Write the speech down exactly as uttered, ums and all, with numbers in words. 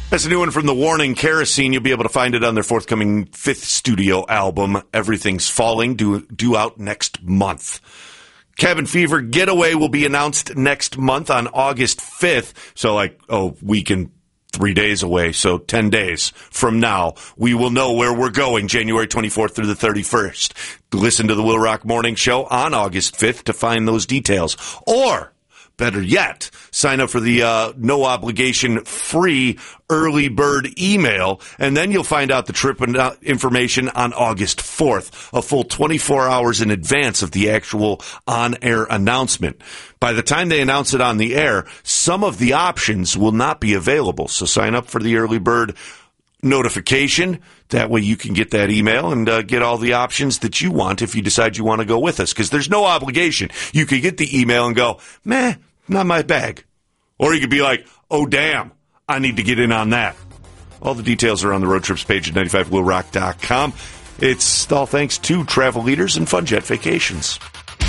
That's a new one from The Warning, Kerosene. You'll be able to find it on their forthcoming fifth studio album, Everything's Falling, due, due out next month. Cabin Fever Getaway will be announced next month on August fifth. So like a week and three days away. So ten days from now, we will know where we're going January twenty-fourth through the thirty-first. Listen to the Will Rock Morning Show on August fifth to find those details. Or, better yet, sign up for the uh, no obligation free early bird email, and then you'll find out the trip information on August fourth, a full twenty-four hours in advance of the actual on-air announcement. By the time they announce it on the air, some of the options will not be available, so sign up for the early bird notification. That way you can get that email and uh, get all the options that you want if you decide you want to go with us, because there's no obligation. You could get the email and go, meh, not my bag. Or you could be like, oh, damn, I need to get in on that. All the details are on the road trips page at ninety-five will rock dot com. It's all thanks to Travel Leaders and FunJet Vacations.